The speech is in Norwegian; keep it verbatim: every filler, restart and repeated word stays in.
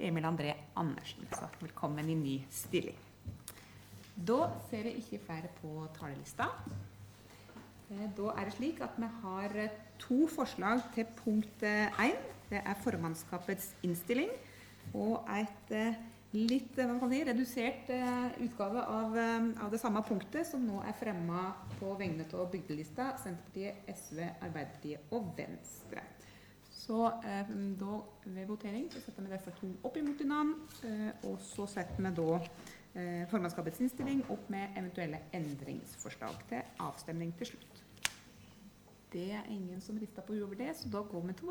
Emil André Andersen, så velkommen i ny stilling. Da ser jeg ikke flere på talelista. Da er det slik at vi har to forslag til punkt én. Det er formannskapets innstilling og et litt hva kan jeg si, redusert utgave av, av det samme punktet som nå er fremmet på vegne av bygdelista, Senterpartiet, S V, Arbeiderpartiet og Venstre. Så eh, da ved votering så setter vi disse to opp imot hverandre, eh, og så setter vi da eh, formannskapets innstilling opp med eventuelle endringsforslag til avstemning til slutt. Det er ingen som rister på over det, så da går vi til